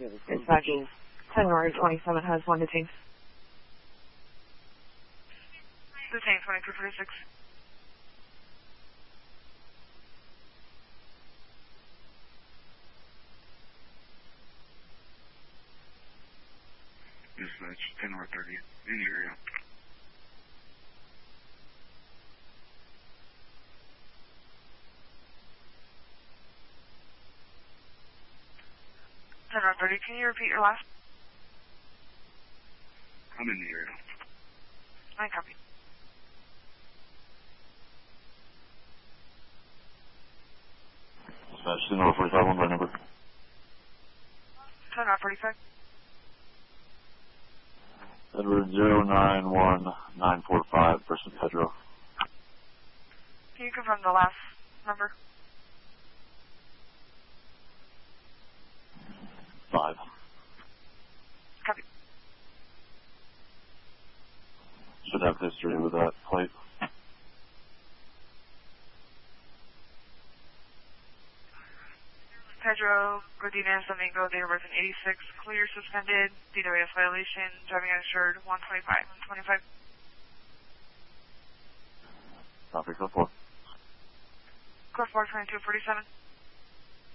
Dispatch, January 27 has one detained. Detained 2246. Dispatch, 10 or 30, in the area. General 30, can you repeat your last? I'm in the area. I copy. Dispatch, Senora 45, one by number. General 45. Edward 091945, person Pedro. Can you confirm the last number? 5. Copy. Should have history with that plate. Pedro Godinez Domingo, date of birth in 86, clear, suspended, DWS violation, driving uninsured, 125. 25. Copy, code 4. Code 4, 2247.